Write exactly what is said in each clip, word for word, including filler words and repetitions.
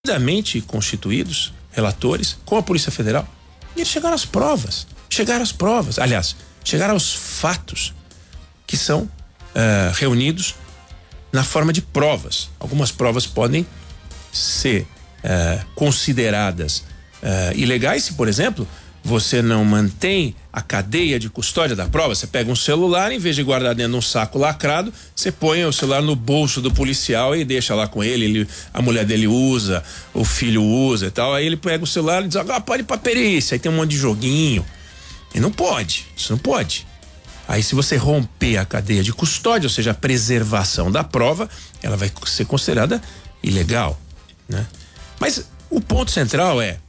devidamente constituídos, relatores, com a Polícia Federal. E eles chegaram às provas. Chegaram às provas. Aliás, chegaram aos fatos que são uh, reunidos na forma de provas. Algumas provas podem ser uh, consideradas uh, ilegais se, por exemplo, você não mantém a cadeia de custódia da prova. Você pega um celular, em vez de guardar dentro de um saco lacrado, você põe o celular no bolso do policial e deixa lá com ele, ele a mulher dele usa, o filho usa e tal. Aí ele pega o celular e diz, ah, pode ir pra perícia. Aí tem um monte de joguinho. E não pode, isso não pode. Aí se você romper a cadeia de custódia, ou seja, a preservação da prova, ela vai ser considerada ilegal, né? Mas o ponto central é,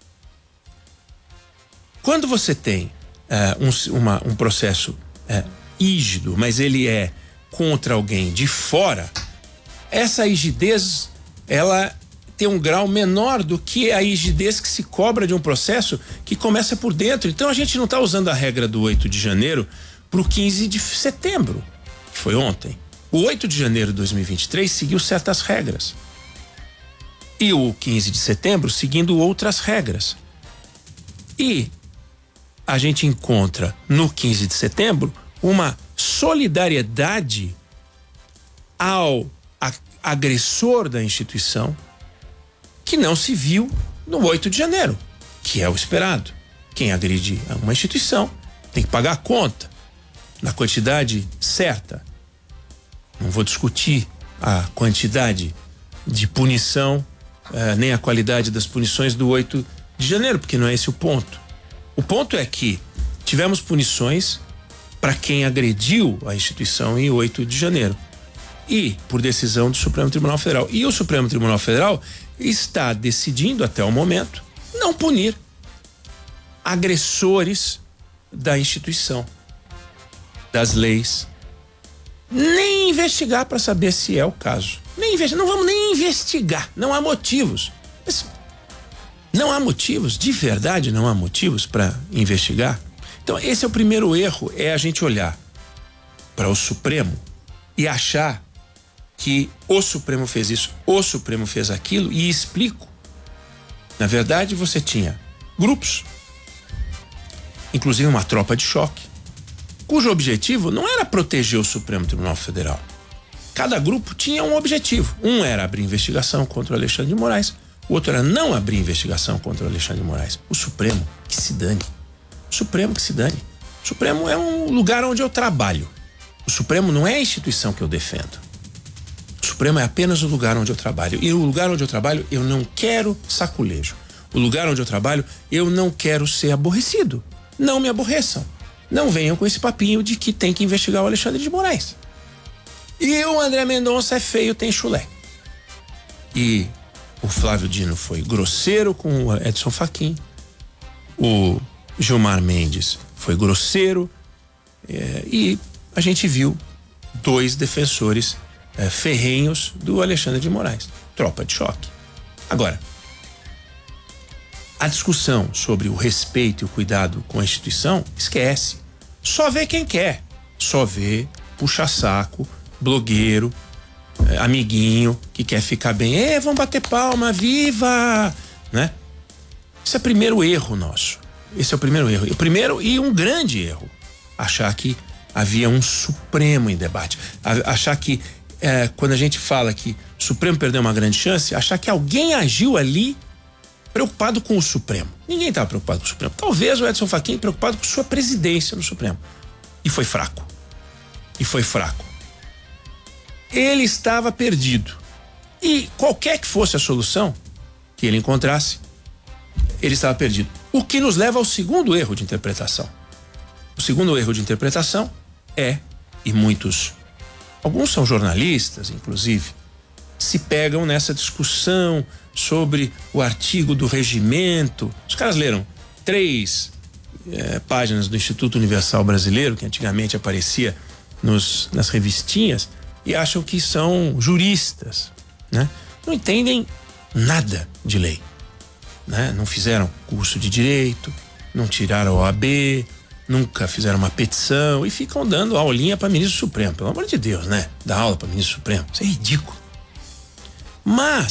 quando você tem uh, um, uma, um processo uh, rígido, mas ele é contra alguém de fora, essa rigidez, ela tem um grau menor do que a rigidez que se cobra de um processo que começa por dentro. Então a gente não está usando a regra do oito de janeiro para o quinze de setembro, que foi ontem. O oito de janeiro de dois mil e vinte e três seguiu certas regras. E o quinze de setembro seguindo outras regras. E a gente encontra no quinze de setembro uma solidariedade ao agressor da instituição que não se viu no oito de janeiro, que é o esperado. Quem agride uma instituição tem que pagar a conta na quantidade certa. Não vou discutir a quantidade de punição, eh, nem a qualidade das punições do oito de janeiro, porque não é esse o ponto. O ponto é que tivemos punições para quem agrediu a instituição em oito de janeiro. E por decisão do Supremo Tribunal Federal. E o Supremo Tribunal Federal está decidindo até o momento não punir agressores da instituição, das leis, nem investigar para saber se é o caso. Nem investigar, não vamos nem investigar, não há motivos. Mas não há motivos, de verdade não há motivos para investigar. Então esse é o primeiro erro, é a gente olhar para o Supremo e achar que o Supremo fez isso, o Supremo fez aquilo, e explico. Na verdade, você tinha grupos, inclusive uma tropa de choque, cujo objetivo não era proteger o Supremo Tribunal Federal. Cada grupo tinha um objetivo. Um era abrir investigação contra o Alexandre de Moraes, o outro era não abrir investigação contra o Alexandre de Moraes. O Supremo, que se dane. O Supremo, que se dane. O Supremo é um lugar onde eu trabalho. O Supremo não é a instituição que eu defendo. O Supremo é apenas o lugar onde eu trabalho. E o lugar onde eu trabalho, eu não quero saculejo. O lugar onde eu trabalho, eu não quero ser aborrecido. Não me aborreçam. Não venham com esse papinho de que tem que investigar o Alexandre de Moraes. E o André Mendonça é feio, tem chulé. E o Flávio Dino foi grosseiro com o Edson Fachin. O Gilmar Mendes foi grosseiro. É, e a gente viu dois defensores é, ferrenhos do Alexandre de Moraes. Tropa de choque. Agora, a discussão sobre o respeito e o cuidado com a instituição, esquece. Só vê quem quer. Só vê puxa-saco, blogueiro, é, amiguinho, que quer ficar bem. É, vamos bater palma, viva! Né? Esse é o primeiro erro nosso. Esse é o primeiro erro. O primeiro e um grande erro. Achar que havia um Supremo em debate. Achar que, é, quando a gente fala que o Supremo perdeu uma grande chance, achar que alguém agiu ali preocupado com o Supremo. Ninguém estava preocupado com o Supremo. Talvez o Edson Fachin preocupado com sua presidência no Supremo. E foi fraco. E foi fraco. Ele estava perdido. E qualquer que fosse a solução que ele encontrasse, ele estava perdido. O que nos leva ao segundo erro de interpretação. O segundo erro de interpretação é, e muitos, alguns são jornalistas, inclusive, se pegam nessa discussão sobre o artigo do regimento. Os caras leram três é, páginas do Instituto Universal Brasileiro, que antigamente aparecia nos, nas revistinhas, e acham que são juristas, né? Não entendem nada de lei, né? Não fizeram curso de direito, não tiraram a O A B, nunca fizeram uma petição e ficam dando aulinha para ministro Supremo. Pelo amor de Deus, né? Dar aula para ministro Supremo. Isso é ridículo. Mas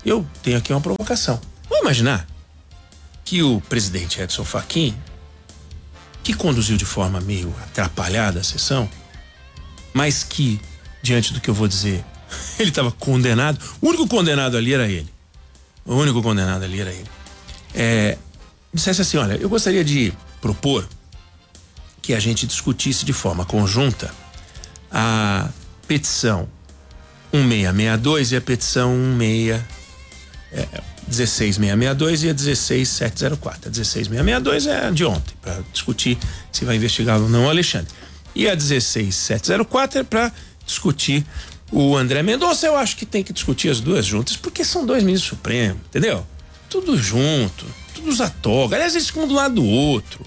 eu tenho aqui uma provocação. Vamos imaginar que o presidente Edson Fachin, que conduziu de forma meio atrapalhada a sessão, mas que, diante do que eu vou dizer, ele estava condenado. O único condenado ali era ele. O único condenado ali era ele. É, dissesse assim, olha, eu gostaria de propor que a gente discutisse de forma conjunta a petição um seis seis dois e a petição um seis, é, dezesseis seis seis dois e a dezesseis sete zero quatro. A dezesseis seis seis dois é de ontem, para discutir se vai investigar ou não o Alexandre. E a dezesseis sete zero quatro é para discutir o André Mendonça. Eu acho que tem que discutir as duas juntas, porque são dois ministros supremos, entendeu? Tudo junto, tudo usa toga. Aliás, eles ficam um do lado do outro.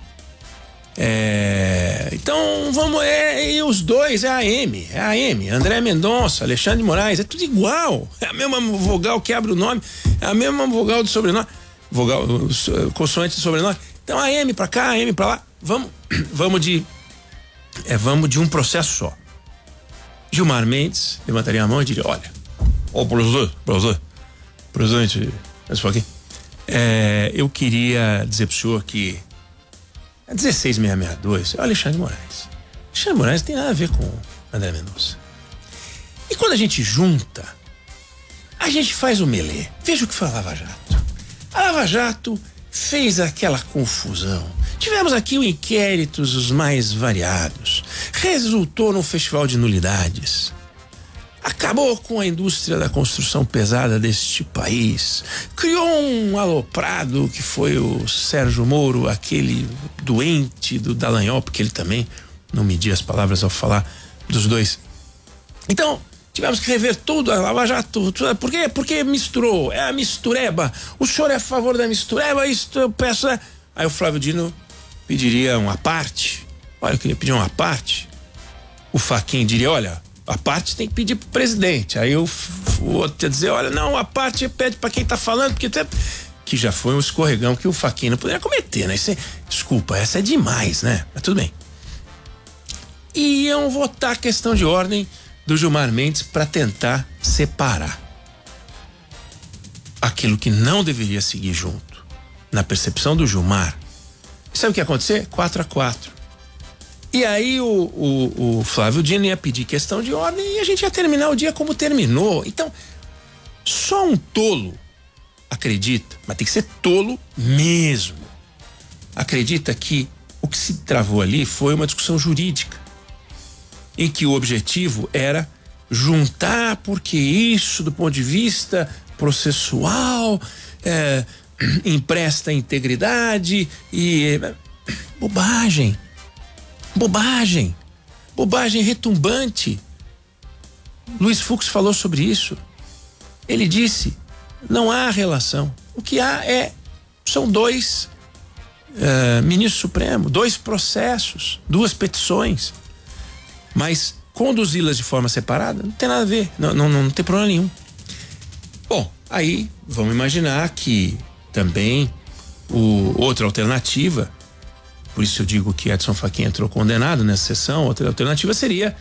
É, então vamos, é, e os dois é a M, é a M, André Mendonça, Alexandre de Moraes, é tudo igual, é a mesma vogal que abre o nome, é a mesma vogal do sobrenome, vogal, consoante do sobrenome. Então a M pra cá, a M pra lá, vamos, vamos de, é, vamos de um processo só. Gilmar Mendes levantaria a mão e diria, olha, ó, professor, professor, presidente, é, eu queria dizer pro senhor que a dezesseis seis seis dois é o Alexandre de Moraes. Alexandre de Moraes não tem nada a ver com André Mendonça. E quando a gente junta, a gente faz o melê. Veja o que foi a Lava Jato. A Lava Jato fez aquela confusão. Tivemos aqui o inquéritos os mais variados. Resultou num festival de nulidades. Acabou com a indústria da construção pesada deste país. Criou um aloprado que foi o Sérgio Moro, aquele doente do Dallagnol, porque ele também não media as palavras ao falar dos dois. Então, tivemos que rever tudo, a Lava Jato. Tudo, por quê? Porque misturou, é a mistureba. O senhor é a favor da mistureba? Isso eu peço. Né? Aí o Flávio Dino pediria uma parte. Olha, eu queria pedir uma parte. O Fachin diria, olha, a parte tem que pedir pro presidente. Aí o, o outro ia dizer, olha, não, a parte pede para quem tá falando, porque tem... que já foi um escorregão que o Fachin não poderia cometer, né? Isso é, desculpa, essa é demais, né? Mas tudo bem. E iam votar a questão de ordem do Gilmar Mendes para tentar separar aquilo que não deveria seguir junto. Na percepção do Gilmar, sabe o que ia acontecer? quatro a quatro. E aí o, o, o Flávio Dino ia pedir questão de ordem e a gente ia terminar o dia como terminou. Então, só um tolo acredita, mas tem que ser tolo mesmo, acredita que o que se travou ali foi uma discussão jurídica, em que o objetivo era juntar, porque isso, do ponto de vista processual, é, empresta integridade e... bobagem. Bobagem, bobagem retumbante. Luiz Fux falou sobre isso. Ele disse, não há relação. O que há é, são dois uh, ministros supremos, dois processos, duas petições, mas conduzi-las de forma separada não tem nada a ver, não, não, não tem problema nenhum. Bom, aí vamos imaginar que também o, outra alternativa, por isso eu digo que Edson Fachin entrou condenado nessa sessão, outra alternativa seria,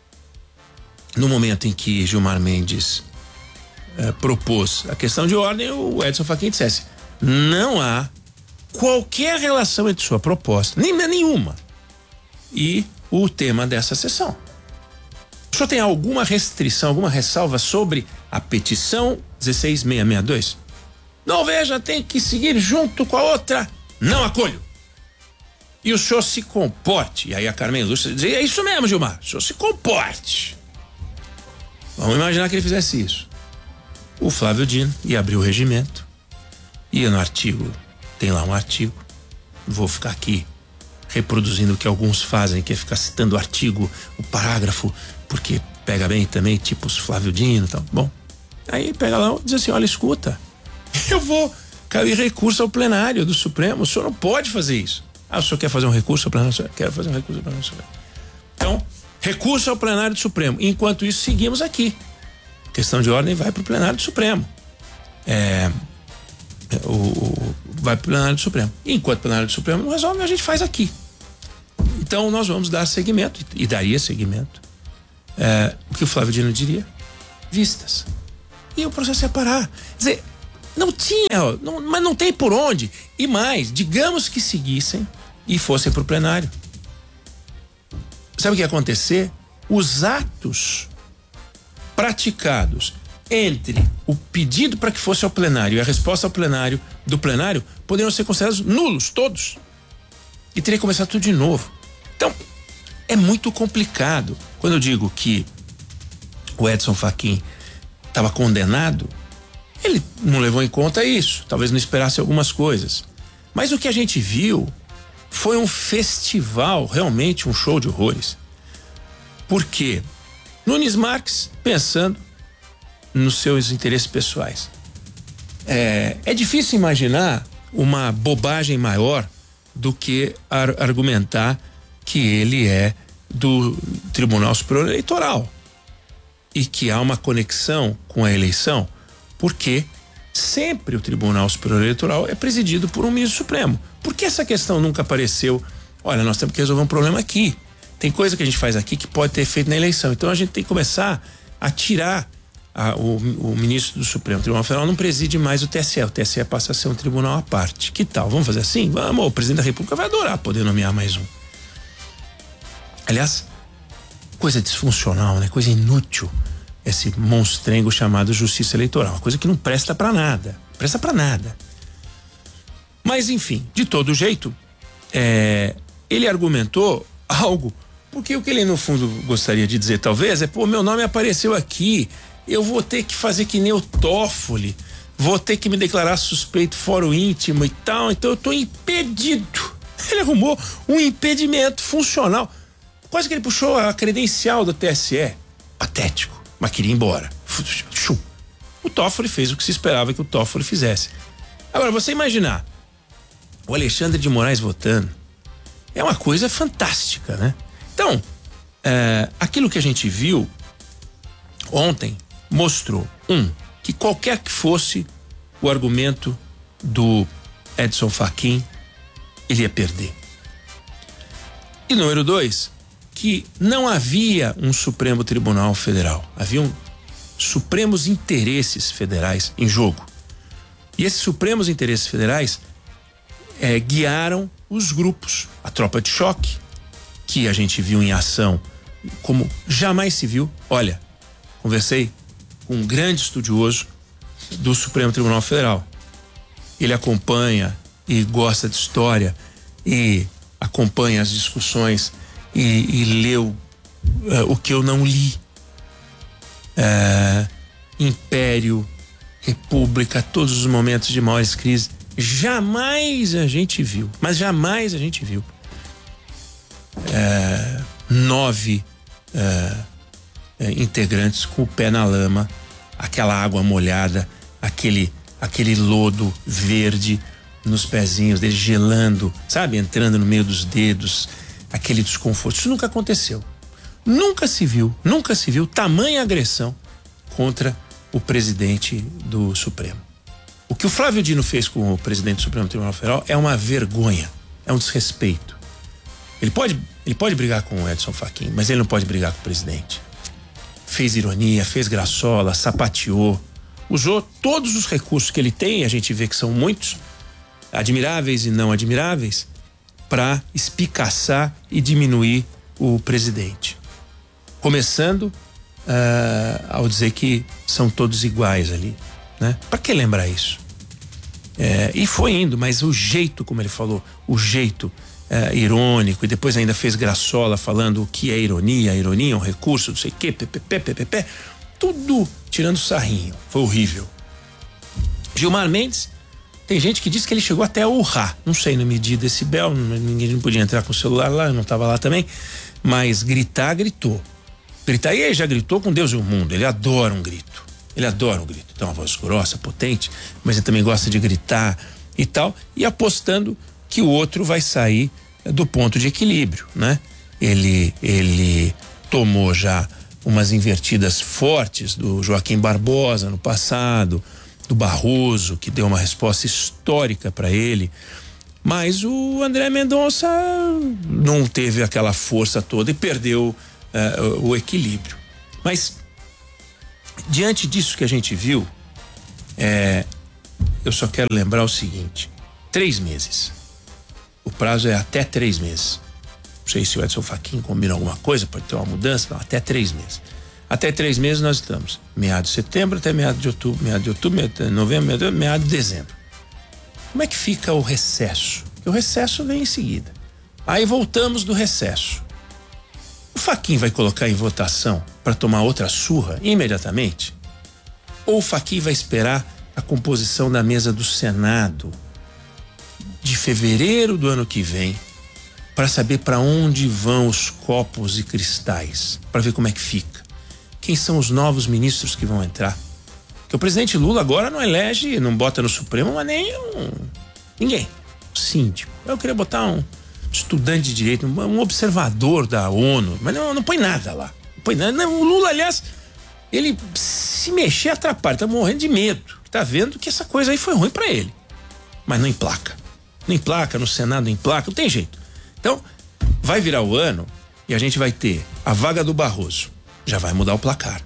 no momento em que Gilmar Mendes eh, propôs a questão de ordem, o Edson Fachin dissesse, não há qualquer relação entre sua proposta, nem nenhuma, e o tema dessa sessão. O senhor tem alguma restrição, alguma ressalva sobre a petição dezesseis seis seis dois? Não, veja, tem que seguir junto com a outra, não acolho. E o senhor se comporte. E aí a Carmen Lúcia dizia, é isso mesmo, Gilmar, o senhor se comporte. Vamos imaginar que ele fizesse isso. O Flávio Dino ia abrir o regimento, ia no artigo, tem lá um artigo, vou ficar aqui reproduzindo o que alguns fazem, que é ficar citando o artigo, o parágrafo, porque pega bem também, tipo os Flávio Dino e tal. Bom, aí pega lá e diz assim, olha, escuta, eu vou cair recurso ao plenário do Supremo, o senhor não pode fazer isso. Ah, o senhor quer fazer um recurso ao plenário do Supremo? Quero fazer um recurso ao plenário do Supremo. Então, recurso ao plenário do Supremo. Enquanto isso, seguimos aqui. Questão de ordem vai para o plenário do Supremo. É, o, o, vai para o plenário do Supremo. Enquanto o plenário do Supremo não resolve, a gente faz aqui. Então, nós vamos dar seguimento, e daria seguimento. É, o que o Flávio Dino diria? Vistas. E o processo ia parar. Quer dizer, Não tinha, não, mas não tem por onde. E mais, digamos que seguissem e fossem para o plenário. Sabe o que ia acontecer? Os atos praticados entre o pedido para que fosse ao plenário e a resposta ao plenário do plenário poderiam ser considerados nulos, todos. E teria que começar tudo de novo. Então, é muito complicado. Quando eu digo que o Edson Fachin estava condenado, ele não levou em conta isso, talvez não esperasse algumas coisas. Mas o que a gente viu foi um festival, realmente um show de horrores. Por quê? Nunes Marques pensando nos seus interesses pessoais. É, é difícil imaginar uma bobagem maior do que ar- argumentar que ele é do Tribunal Superior Eleitoral e que há uma conexão com a eleição, porque sempre o Tribunal Superior Eleitoral é presidido por um ministro supremo. Por que essa questão nunca apareceu? Olha, nós temos que resolver um problema aqui. Tem coisa que a gente faz aqui que pode ter efeito na eleição. Então a gente tem que começar a tirar a, o, o ministro do Supremo Tribunal Federal não preside mais o T S E. O T S E passa a ser um tribunal à parte. Que tal? Vamos fazer assim? Vamos. O presidente da República vai adorar poder nomear mais um. Aliás, coisa disfuncional, né? Coisa inútil. Esse monstrengo chamado justiça eleitoral. Uma coisa que não presta pra nada. Presta pra nada. Mas, enfim, de todo jeito, é, ele argumentou algo, porque o que ele, no fundo, gostaria de dizer, talvez, é, pô, meu nome apareceu aqui, eu vou ter que fazer que nem o Toffoli, vou ter que me declarar suspeito fórum íntimo e tal, então eu tô impedido. Ele arrumou um impedimento funcional. Quase que ele puxou a credencial do T S E. Patético. Mas queria ir embora. Chum. O Toffoli fez o que se esperava que o Toffoli fizesse. Agora, você imaginar o Alexandre de Moraes votando é uma coisa fantástica, né? Então, é, aquilo que a gente viu ontem mostrou, um, que qualquer que fosse o argumento do Edson Fachin, ele ia perder. E número dois, que não havia um Supremo Tribunal Federal. Haviam supremos interesses federais em jogo. E esses supremos interesses federais é, guiaram os grupos. A tropa de choque, que a gente viu em ação como jamais se viu. Olha, conversei com um grande estudioso do Supremo Tribunal Federal. Ele acompanha e gosta de história e acompanha as discussões e, e leu uh, o que eu não li. Uh, Império, República, todos os momentos de maiores crises. Jamais a gente viu, mas jamais a gente viu uh, nove uh, uh, integrantes com o pé na lama, aquela água molhada, aquele, aquele lodo verde nos pezinhos dele, gelando, sabe? Entrando no meio dos dedos, aquele desconforto. Isso nunca aconteceu. Nunca se viu, nunca se viu tamanha agressão contra o presidente do Supremo. O que o Flávio Dino fez com o presidente do Supremo Tribunal Federal é uma vergonha, é um desrespeito. Ele pode, ele pode brigar com o Edson Fachin, mas ele não pode brigar com o presidente. Fez ironia, fez graçola, sapateou, usou todos os recursos que ele tem, a gente vê que são muitos, admiráveis e não admiráveis, para espicaçar e diminuir o presidente. Começando uh, ao dizer que são todos iguais ali, né? Para que lembrar isso? É, e foi indo, mas o jeito como ele falou, o jeito uh, irônico, e depois ainda fez graçola falando o que é ironia, a ironia é um recurso, não sei o que, ppp, ppp, tudo tirando sarrinho, foi horrível. Gilmar Mendes, tem gente que diz que ele chegou até a urrar, não sei no medir decibel, ninguém não podia entrar com o celular lá, eu não estava lá também, mas gritar, gritou. Gritar, e ele já gritou com Deus e o mundo, ele adora um grito, ele adora um grito, tem uma voz grossa, potente, mas ele também gosta de gritar e tal, e apostando que o outro vai sair do ponto de equilíbrio, né? Ele, ele tomou já umas invertidas fortes do Joaquim Barbosa no passado, do Barroso, que deu uma resposta histórica para ele, mas o André Mendonça não teve aquela força toda e perdeu uh, o equilíbrio. Mas diante disso que a gente viu, é, eu só quero lembrar o seguinte: três meses. O prazo é até três meses. Não sei se o Edson Fachin combina alguma coisa, pode ter uma mudança, não, até três meses. Até três meses nós estamos. Meados de setembro até meados de outubro, meados de outubro, meados de novembro, meados de dezembro. Como é que fica o recesso? Porque o recesso vem em seguida. Aí voltamos do recesso. O Fachin vai colocar em votação para tomar outra surra imediatamente? Ou o Fachin vai esperar a composição da mesa do Senado de fevereiro do ano que vem para saber para onde vão os copos e cristais, para ver como é que fica? Quem são os novos ministros que vão entrar? Porque o presidente Lula agora não elege, não bota no Supremo, mas nem um, ninguém. Síndico. Eu queria botar um estudante de direito, um observador da ONU, mas não, não põe nada lá. Não põe nada. Não, o Lula, aliás, ele se mexer atrapalha, tá morrendo de medo. Tá vendo que essa coisa aí foi ruim para ele. Mas não emplaca. Não emplaca, no Senado não emplaca, não tem jeito. Então, vai virar o ano e a gente vai ter a vaga do Barroso. Já vai mudar o placar.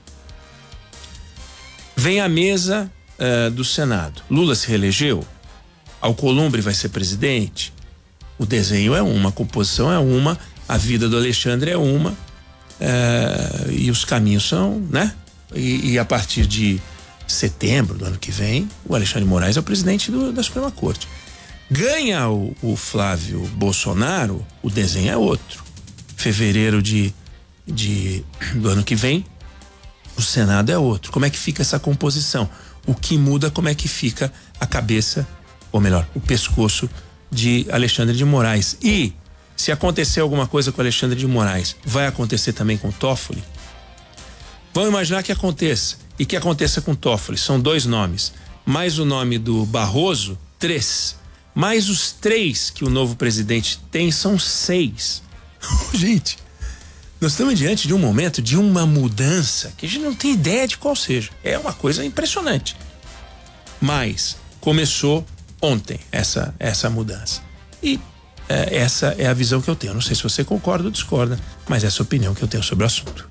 Vem a mesa uh, do Senado. Lula se reelegeu. Alcolumbre vai ser presidente. O desenho é uma, a composição é uma, a vida do Alexandre é uma, uh, e os caminhos são, né? E, e a partir de setembro do ano que vem, o Alexandre de Moraes é o presidente do, da Suprema Corte. Ganha o, o Flávio Bolsonaro, o desenho é outro. Fevereiro de De, do ano que vem, o Senado é outro. Como é que fica essa composição? O que muda, como é que fica a cabeça, ou melhor, o pescoço de Alexandre de Moraes. E se acontecer alguma coisa com Alexandre de Moraes, vai acontecer também com Toffoli? Vamos imaginar que aconteça, e que aconteça com Toffoli. São dois nomes, mais o nome do Barroso, três, mais os três que o novo presidente tem, são seis. Gente, nós estamos diante de um momento de uma mudança que a gente não tem ideia de qual seja. É uma coisa impressionante. Mas começou ontem essa, essa mudança. E é, essa é a visão que eu tenho. Não sei se você concorda ou discorda, mas essa é a opinião que eu tenho sobre o assunto.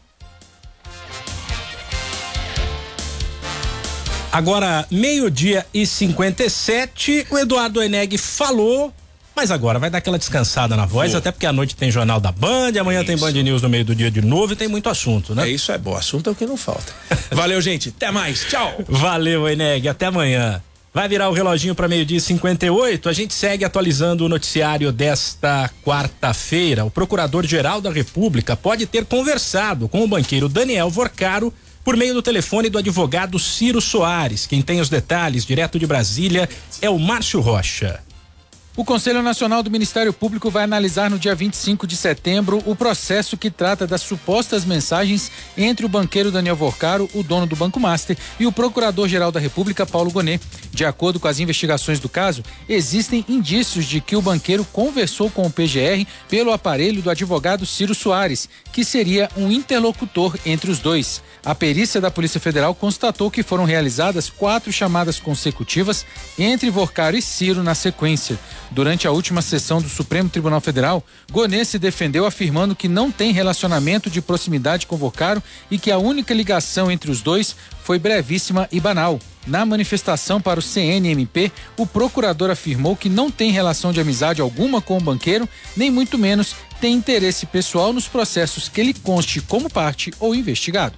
Agora, meio-dia e cinquenta e sete, o Eduardo Oeneg falou. Mas agora vai dar aquela descansada na voz, Vou. até porque à noite tem Jornal da Band, amanhã é tem Band News no meio do dia de novo e tem muito assunto, né? É isso, é bom. Assunto é o que não falta. Valeu, gente. Até mais. Tchau. Valeu, Eneg. Até amanhã. Vai virar o reloginho para meio-dia e cinquenta e oito. A gente segue atualizando o noticiário desta quarta-feira. O Procurador-Geral da República pode ter conversado com o banqueiro Daniel Vorcaro por meio do telefone do advogado Ciro Soares. Quem tem os detalhes direto de Brasília é o Márcio Rocha. O Conselho Nacional do Ministério Público vai analisar no dia vinte e cinco de setembro o processo que trata das supostas mensagens entre o banqueiro Daniel Vorcaro, o dono do Banco Master, e o Procurador-Geral da República, Paulo Gonet. De acordo com as investigações do caso, existem indícios de que o banqueiro conversou com o P G R pelo aparelho do advogado Ciro Soares, que seria um interlocutor entre os dois. A perícia da Polícia Federal constatou que foram realizadas quatro chamadas consecutivas entre Vorcaro e Ciro na sequência. Durante a última sessão do Supremo Tribunal Federal, Gonet se defendeu afirmando que não tem relacionamento de proximidade com Vorcaro e que a única ligação entre os dois foi brevíssima e banal. Na manifestação para o C N M P, o procurador afirmou que não tem relação de amizade alguma com o banqueiro, nem muito menos tem interesse pessoal nos processos que ele conste como parte ou investigado.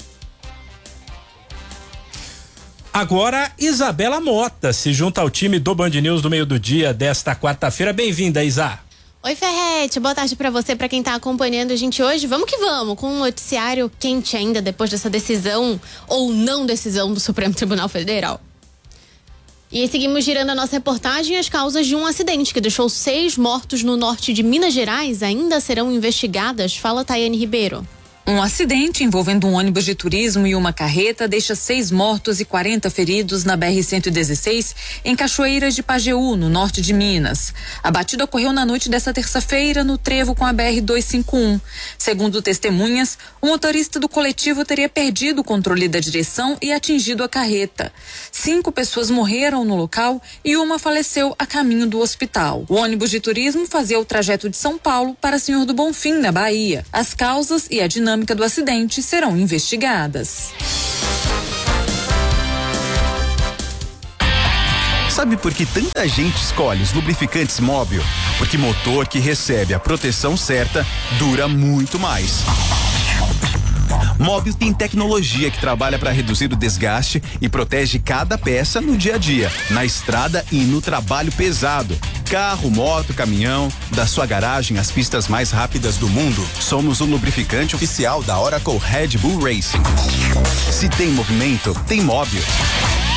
Agora, Isabela Mota se junta ao time do Band News do meio do dia desta quarta-feira. Bem-vinda, Isa. Oi, Ferrete. Boa tarde pra você, pra quem tá acompanhando a gente hoje. Vamos que vamos, com um noticiário quente ainda depois dessa decisão ou não decisão do Supremo Tribunal Federal. E seguimos girando a nossa reportagem. As causas de um acidente que deixou seis mortos no norte de Minas Gerais ainda serão investigadas. Fala, Tayane Ribeiro. Um acidente envolvendo um ônibus de turismo e uma carreta deixa seis mortos e quarenta feridos na B R cento e dezesseis, em Cachoeiras de Pajeú, no norte de Minas. A batida ocorreu na noite desta terça-feira, no trevo com a B R duzentos e cinquenta e um. Segundo testemunhas, o motorista do coletivo teria perdido o controle da direção e atingido a carreta. Cinco pessoas morreram no local e uma faleceu a caminho do hospital. O ônibus de turismo fazia o trajeto de São Paulo para Senhor do Bonfim, na Bahia. As causas e a dinâmica do acidente serão investigadas. Sabe por que tanta gente escolhe os lubrificantes Móbil? Porque motor que recebe a proteção certa dura muito mais. Móbil tem tecnologia que trabalha para reduzir o desgaste e protege cada peça no dia a dia, na estrada e no trabalho pesado. Carro, moto, caminhão, da sua garagem às pistas mais rápidas do mundo. Somos o lubrificante oficial da Oracle Red Bull Racing. Se tem movimento, tem Móbil.